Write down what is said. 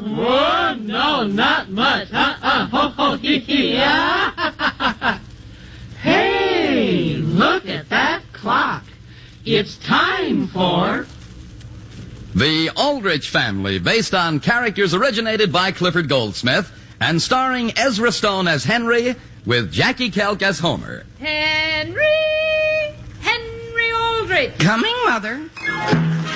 Whoa, no, not much. Ho, ho, hee, hee. Hey, look at that clock. It's time for... The Aldrich Family, based on characters originated by Clifford Goldsmith and starring Ezra Stone as Henry with Jackie Kelk as Homer. Henry Aldrich. Coming, Mother.